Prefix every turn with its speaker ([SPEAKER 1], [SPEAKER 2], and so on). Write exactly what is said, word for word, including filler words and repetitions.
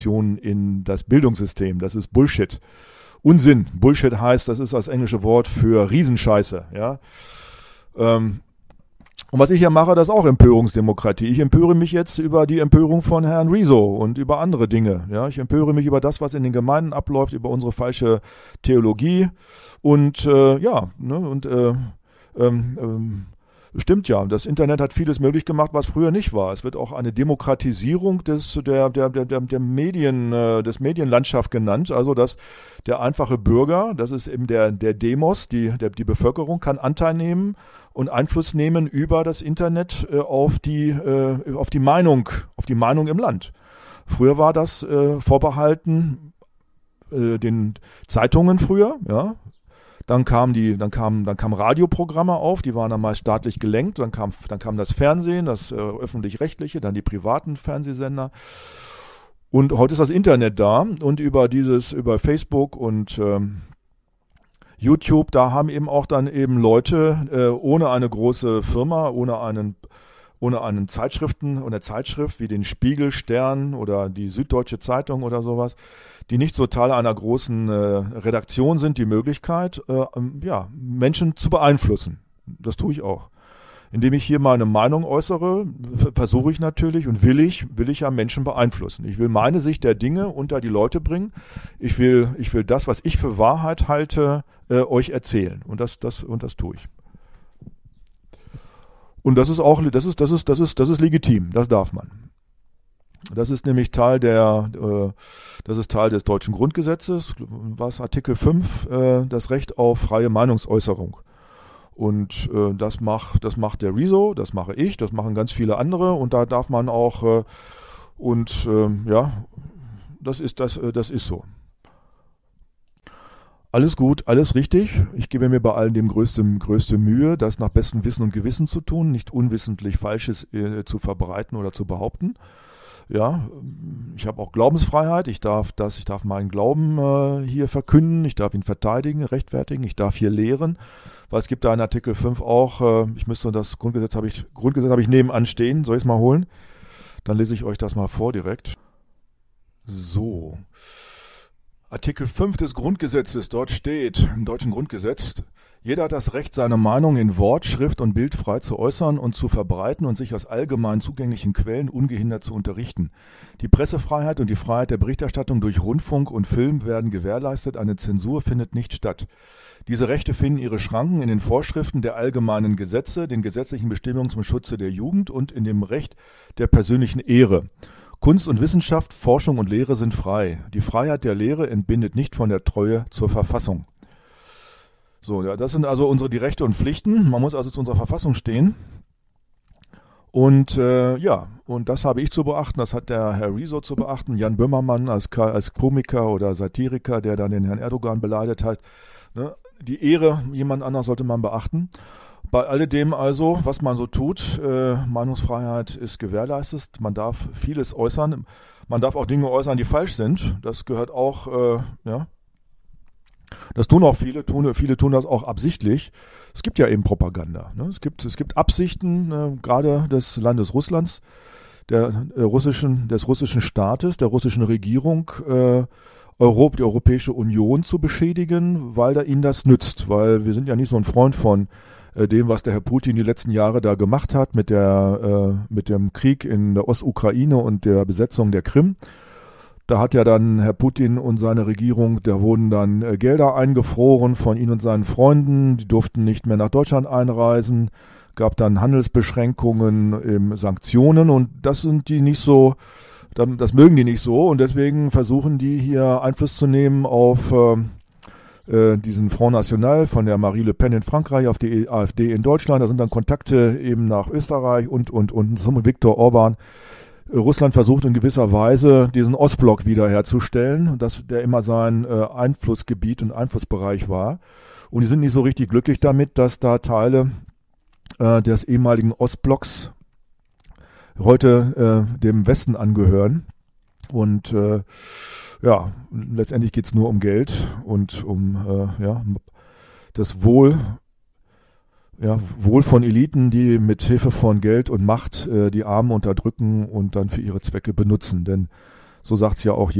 [SPEAKER 1] in das Bildungssystem. Das ist Bullshit. Unsinn. Bullshit heißt, das ist das englische Wort für Riesenscheiße. Ja. Ähm, und was ich hier mache, das ist auch Empörungsdemokratie. Ich empöre mich jetzt über die Empörung von Herrn Rezo und über andere Dinge. Ja. Ich empöre mich über das, was in den Gemeinden abläuft, über unsere falsche Theologie. Und äh, ja, ne, und äh, ähm, ähm, stimmt ja, das Internet hat vieles möglich gemacht, was früher nicht war. Es wird auch eine Demokratisierung des, der, der, der, der Medien, äh, des Medienlandschaft genannt. Also, dass der einfache Bürger, das ist eben der, der Demos, die, der, die Bevölkerung kann Anteil nehmen und Einfluss nehmen über das Internet äh, auf die, äh, auf die Meinung, auf die Meinung im Land. Früher war das äh, vorbehalten äh, den Zeitungen früher, ja. Dann kamen die, dann kamen, dann kamen Radioprogramme auf, die waren dann meist staatlich gelenkt. Dann kam, dann kam das Fernsehen, das äh, öffentlich-rechtliche, dann die privaten Fernsehsender. Und heute ist das Internet da und über dieses, über Facebook und ähm, YouTube, da haben eben auch dann eben Leute äh, ohne eine große Firma, ohne einen, ohne einen Zeitschriften oder Zeitschrift wie den Spiegel, Stern oder die Süddeutsche Zeitung oder sowas, die nicht so Teil einer großen äh, Redaktion sind, die Möglichkeit, äh, ja, Menschen zu beeinflussen. Das tue ich auch. Indem ich hier meine Meinung äußere, v- versuche ich natürlich und will ich, will ich ja Menschen beeinflussen. Ich will meine Sicht der Dinge unter die Leute bringen. Ich will, ich will das, was ich für Wahrheit halte, äh, euch erzählen. Und das, das, und das tue ich. Und das ist auch, das ist, das ist, das ist, das ist legitim. Das darf man. Das ist nämlich Teil der, äh, das ist Teil des deutschen Grundgesetzes, was Artikel fünf, äh, das Recht auf freie Meinungsäußerung. Und äh, das macht, das macht der Rezo, das mache ich, das machen ganz viele andere und da darf man auch, äh, und äh, ja, das ist, das, äh, das ist so. Alles gut, alles richtig. Ich gebe mir bei allen dem größte, größte Mühe, das nach bestem Wissen und Gewissen zu tun, nicht unwissentlich Falsches äh, zu verbreiten oder zu behaupten. Ja, ich habe auch Glaubensfreiheit. Ich darf das, ich darf meinen Glauben äh, hier verkünden. Ich darf ihn verteidigen, rechtfertigen. Ich darf hier lehren, weil es gibt da in Artikel fünf auch. Äh, ich müsste das Grundgesetz habe ich Grundgesetz habe ich nebenan stehen. Soll ich es mal holen? Dann lese ich euch das mal vor direkt. So, Artikel fünf des Grundgesetzes. Dort steht im deutschen Grundgesetz: Jeder hat das Recht, seine Meinung in Wort, Schrift und Bild frei zu äußern und zu verbreiten und sich aus allgemein zugänglichen Quellen ungehindert zu unterrichten. Die Pressefreiheit und die Freiheit der Berichterstattung durch Rundfunk und Film werden gewährleistet, eine Zensur findet nicht statt. Diese Rechte finden ihre Schranken in den Vorschriften der allgemeinen Gesetze, den gesetzlichen Bestimmungen zum Schutze der Jugend und in dem Recht der persönlichen Ehre. Kunst und Wissenschaft, Forschung und Lehre sind frei. Die Freiheit der Lehre entbindet nicht von der Treue zur Verfassung. So, ja, das sind also unsere die Rechte und Pflichten. Man muss also zu unserer Verfassung stehen. Und äh, ja, und das habe ich zu beachten, das hat der Herr Rezo zu beachten, Jan Böhmermann als, als Komiker oder Satiriker, der dann den Herrn Erdogan beleidigt hat. Ne? Die Ehre jemand anders sollte man beachten. Bei alledem also, was man so tut, äh, Meinungsfreiheit ist gewährleistet, man darf vieles äußern, man darf auch Dinge äußern, die falsch sind, das gehört auch, äh, ja, das tun auch viele, tun, viele tun das auch absichtlich. Es gibt ja eben Propaganda. Ne? Es gibt, es gibt Absichten, äh, gerade des Landes Russlands, der äh, russischen, des russischen Staates, der russischen Regierung, äh, Europa, die Europäische Union zu beschädigen, weil da ihnen das nützt. Weil wir sind ja nicht so ein Freund von äh, dem, was der Herr Putin die letzten Jahre da gemacht hat mit der, äh, mit dem Krieg in der Ostukraine und der Besetzung der Krim. Da hat ja dann Herr Putin und seine Regierung, da wurden dann äh, Gelder eingefroren von ihm und seinen Freunden. Die durften nicht mehr nach Deutschland einreisen. Gab dann Handelsbeschränkungen, ähm, Sanktionen und das sind die nicht so, dann, das mögen die nicht so und deswegen versuchen die hier Einfluss zu nehmen auf äh, äh, diesen Front National von der Marie Le Pen in Frankreich, auf die AfD in Deutschland. Da sind dann Kontakte eben nach Österreich und, und, und zum Viktor Orban. Russland versucht in gewisser Weise, diesen Ostblock wiederherzustellen, dass der immer sein äh, Einflussgebiet und Einflussbereich war. Und die sind nicht so richtig glücklich damit, dass da Teile äh, des ehemaligen Ostblocks heute äh, dem Westen angehören. Und äh, ja, letztendlich geht es nur um Geld und um äh, ja, das Wohl. Ja, Wohl von Eliten, die mit Hilfe von Geld und Macht äh, die Armen unterdrücken und dann für ihre Zwecke benutzen. Denn So sagt es ja auch